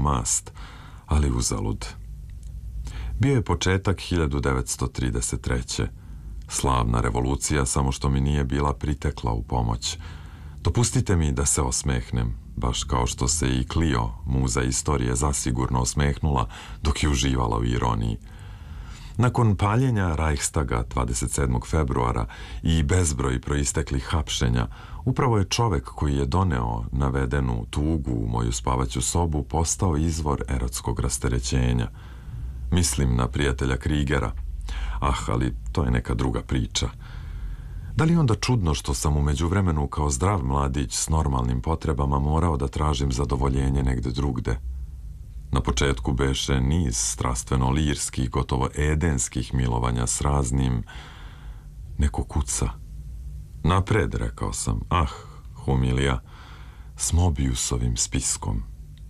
mast, ali uzalud. Bio je početak 1933. Slavna revolucija, samo što mi nije bila pritekla u pomoć. Dopustite mi da se osmehnem, baš kao što se i Clio, muza istorije, zasigurno osmehnula dok je uživala u ironiji. Nakon paljenja Reichstaga 27. februara i bezbroj proisteklih hapšenja, upravo je čovek koji je doneo navedenu tugu u moju spavaću sobu postao izvor erotskog rasterećenja. Mislim na prijatelja Krigera. Ali to je neka druga priča. Da li je onda čudno što sam u međuvremenu kao zdrav mladić s normalnim potrebama morao da tražim zadovoljenje negde drugde? Na početku beše niz strastveno-lirskih, gotovo edenskih milovanja s raznim... Neko kuca. Napred, rekao sam. Humilija, s Mobiusovim spiskom.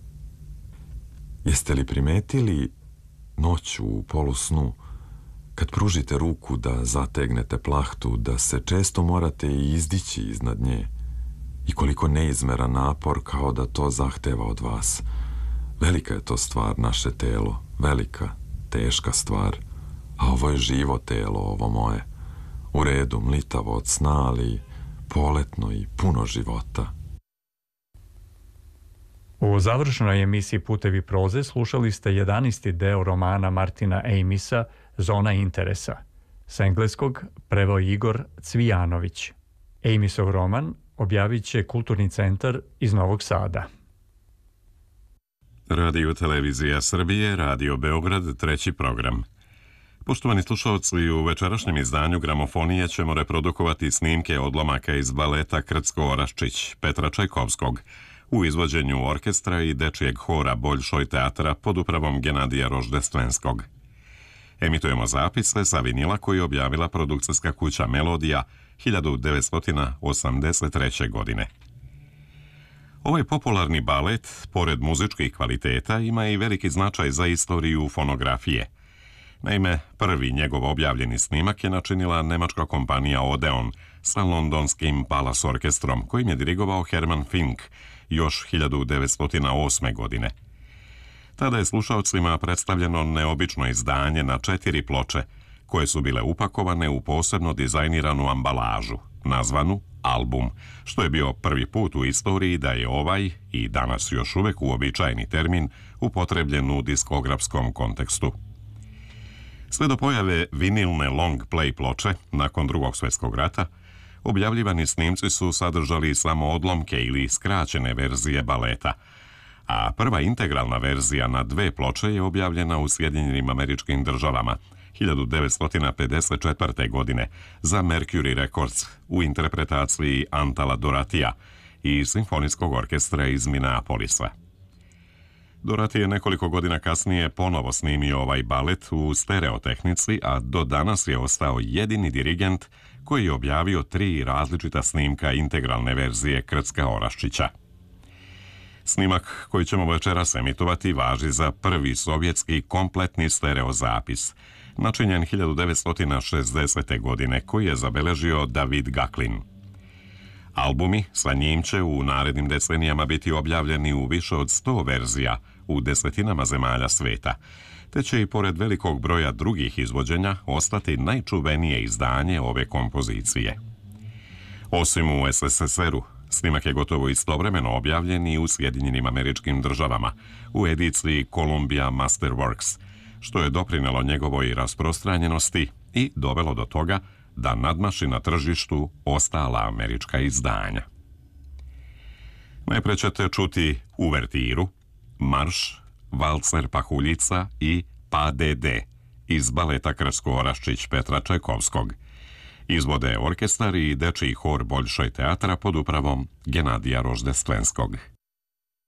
Jeste li primetili noću u polusnu, kad pružite ruku da zategnete plahtu, da se često morate i izdići iznad nje? I koliko neizmeran napor kao da to zahteva od vas. Velika je to stvar, naše telo. Velika, teška stvar. A ovo je živo telo, ovo moje. U redu, mlitavo od sna, ali poletno i puno života. U završnoj emisiji Putevi proze slušali ste 11. deo romana Martina Amisa Zona interesa. S engleskog preveo Igor Cvijanović. Amisov roman objavit će Kulturni centar iz Novog Sada. Radio Televizija Srbije, Radio Beograd, treći program. Poštovani slušalci, u večerašnjem izdanju Gramofonije ćemo reprodukovati snimke odlomaka iz baleta Krcko-Oraščić Petra Čajkovskog u izvođenju orkestra i dečijeg hora Boljšoj teatra pod upravom Genadija Roždestvenskog. Emitujemo zapise sa vinila koji je objavila produkcijska kuća Melodija 1983. godine. Ovaj popularni balet, pored muzičkih kvaliteta, ima i veliki značaj za istoriju fonografije. Naime, prvi njegov objavljeni snimak je načinila nemačka kompanija Odeon sa londonskim Palace orkestrom, kojim je dirigovao Herman Fink još 1908. godine. Tada je slušalcima predstavljeno neobično izdanje na 4 ploče, koje su bile upakovane u posebno dizajniranu ambalažu, nazvanu album, što je bio prvi put u istoriji da je ovaj, i danas još uvek uobičajeni termin, upotrebljen u diskografskom kontekstu. Sve do pojave vinilne long play ploče, nakon Drugog svjetskog rata, objavljivani snimci su sadržali samo odlomke ili skraćene verzije baleta, a prva integralna verzija na 2 ploče je objavljena u Sjedinjenim Američkim Državama 1954. godine za Mercury Records u interpretaciji Antala Doratija i Simfonijskog orkestra iz Minneapolisa. Dorati je nekoliko godina kasnije ponovo snimio ovaj balet u stereotehnici, a do danas je ostao jedini dirigent koji je objavio 3 različita snimka integralne verzije Krcka-Oraščića. Snimak koji ćemo večeras emitovati važi za prvi sovjetski kompletni stereozapis, načinjen 1960. godine, koji je zabeležio David Gaklin. Albumi sa njim će u narednim decenijama biti objavljeni u više od 100 verzija u desetinama zemalja sveta, te će i pored velikog broja drugih izvođenja ostati najčuvenije izdanje ove kompozicije. Osim u SSSR-u, snimak je gotovo istovremeno objavljen i u Sjedinjenim Američkim Državama u ediciji Columbia Masterworks, što je doprinelo njegovoj rasprostranjenosti i dovelo do toga da nadmaši na tržištu ostala američka izdanja. Najpre ćete čuti uvertiru, marš, valcer Pahuljica i Pa D.D. iz baleta Krcko-Oraščić Petra Čajkovskog. Izvode orkestar i dečiji hor Boljšoj teatra pod upravom Genadija Roždestvenskog.